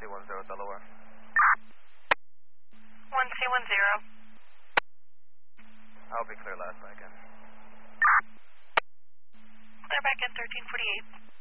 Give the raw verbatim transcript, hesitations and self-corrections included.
C one zero Delaware. one C one zero. I'll be clear last back in. Clear back in thirteen forty-eight.